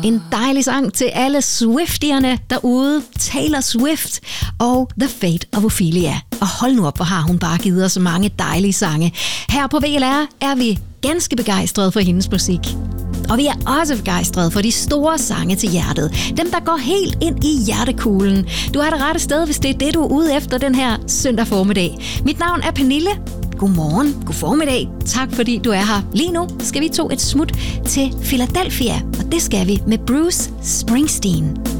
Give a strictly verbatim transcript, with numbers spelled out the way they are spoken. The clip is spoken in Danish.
En dejlig sang til alle Swiftierne derude. Taylor Swift og The Fate of Ophelia. Og hold nu op, hvor har hun bare givet os mange dejlige sange. Her på V L R er vi ganske begejstrede for hendes musik. Og vi er også begejstrede for de store sange til hjertet. Dem, der går helt ind i hjertekuglen. Du har det rette sted, hvis det er det, du er ude efter den her søndag formiddag. Mit navn er Pernille. Godmorgen, god formiddag. Tak fordi du er her. Lige nu skal vi to et smut til Philadelphia. Og det skal vi med Bruce Springsteen.